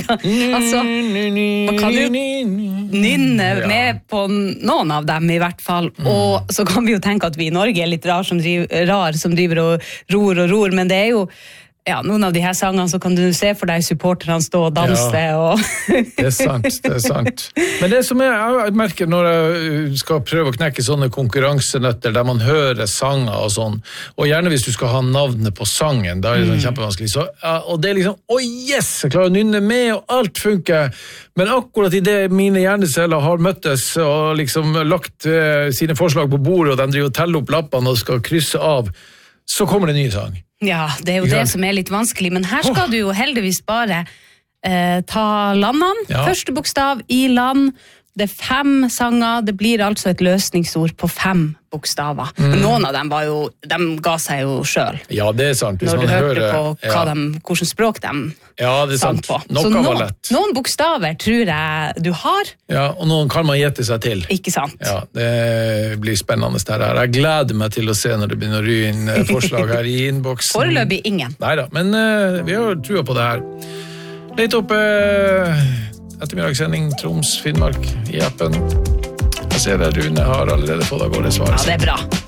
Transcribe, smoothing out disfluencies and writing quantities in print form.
Altså, man kan jo nynne med på noen av dem i hvert fall, og så kan vi jo tenke at vi i Norge litt rar som driver og ror, men det jo noen av de her sangene så kan du se for deg supporterne stå og danse og... Det er sant. Men det som jeg merker når jeg skal prøve å knekke sånne konkurransenøtter der man hører sanger og sånn, og gjerne hvis du skal ha navnet på sangen, da det sånn kjempevanskelig, så, og det liksom, yes, jeg klarer å nynne med og alt funker, men akkurat i det mine hjerneceller har møttes og liksom lagt sine forslag på bordet, og de driver og teller opp lappene og skal krysse av, så kommer det en ny sang. Ja, det jo det som litt vanskelig, men her skal du jo heldigvis bare ta landene. Første bokstav i land, det 5 sanger, det blir altså et løsningsord på 5 bokstaver. Men noen av dem de ga seg jo selv. Ja, det sant. Hvis når man du hører, hørte på hvordan språk de det sang sant. på. Noe Så var lett. Noen bokstaver tror jeg du har. Ja, og noen kan man gjette seg til. Ikke sant? Ja, det blir spennende det her. Jeg gleder meg til å se når det begynner å ry inn forslag her i innboksen. Foreløpig ingen. Neida, men vi har trua på det her. Litt opp ettermiddagssending Troms, Finnmark i appen. Jeg ser det Rune har allerede fått av gårde svar. Ja, det bra.